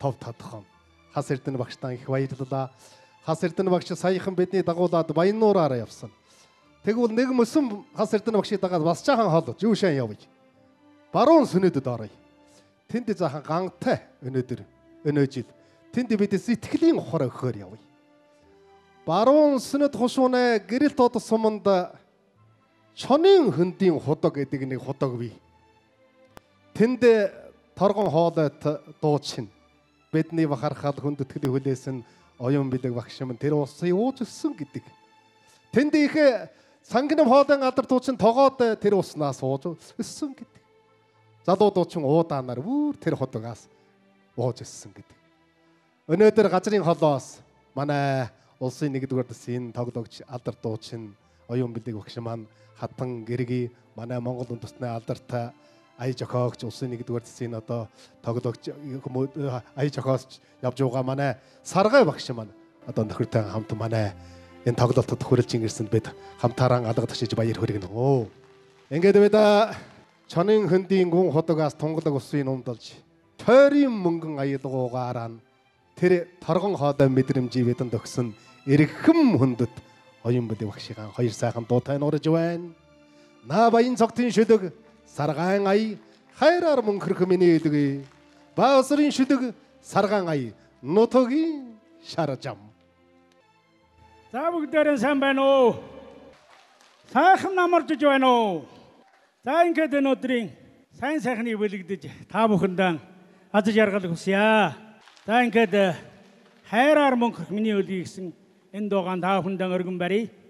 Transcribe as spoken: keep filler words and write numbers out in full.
тов тодхон. Хас Эрдэнэ багштан их баярлалаа. Хас Эрдэнэ багш саяхан бидний дагуулад Баяннуураараа явсан. Тэгвэл нэг мөсөн Хас Эрдэнэ багшийг дагаад бас жаахан хоолож юу шин явъя. Баруун сүнэдэд оръё. Тэнд заахан гантай өнөөдөр өнөөжил. Тэнд бид сэтгэлийн ухаар өгөхөөр явъя. Баруун сүнэд хушуунэ гэрэл тод суманд чонын хөндийн худаг гэдэг нэг худаг бий. Тэнд торгон хоолойт дуучин. Бидний бахархал хүндэтгэлийн хүлээсэн оюун бэлэг багш минь тэр уусаа ууж өссөн гэдэг. Тэнд их сангинам хоолойн алдар дуучин тогоод тэр уснаас ууж өссөн гэдэг. Залуу дуучин уудаанаар үүр тэр худагаас ууж өссөн гэдэг. Өнөөдөр газрын холоос манай улсын нэгдүгээр дэсийн тоглогч алдар дуучин оюун бэлэг багш маань хатан гэрги манай Монгол үндэстний алдартай ая жохоогч улсын нэгдүгээр дэсийн одоо тоглогч ая жохоогч явж байгаа манай Саргай багш маань одоо нөхөртэй хамт манай энэ тоглолтод хүрэлж ирсэнд бид хамтаараа алга ташиж баяр хүргэнэ. Оо. Ингээд бид чонын хөндийн гүн худагаас тунгалаг усын умдалж тойрын мөнгөн аялгуугаар тэр торгон хоолой мэдрэмжийг бидэнд өгсөн эрхэм хүндэт оюун бэлэг багшийн хоёр сайхан дуутай нуурж байна. На баян цогтын шүлэг саргаан ая хайраар мөнхөрх миний эдгий. Баасрын шүлэг саргаан ая нутгийн шаржам. За бүгдээрээ сайн байна уу? Сайхан намарч байна уу? За ингээд өнөөдрийн сайн сайхныг бэлэгдэж та бүхэндээ аз жаргал хүсье. За ингээд хайраар мөнхөрх миний үлгий гэсэн энэ дуугаан та бүхэндээ өргөн барья.